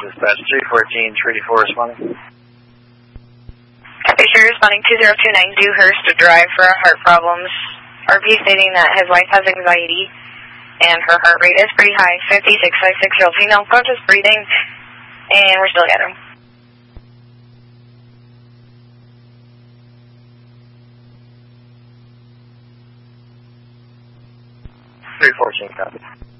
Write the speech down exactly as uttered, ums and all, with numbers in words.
Dispatch three fourteen, three four responding. Copy, sir, responding two zero two nine Dewhurst to drive for heart problems. R P stating that his wife has anxiety and her heart rate is pretty high, fifty-six by six-year-old female, conscious breathing, and we're still gathering. three fourteen, copy.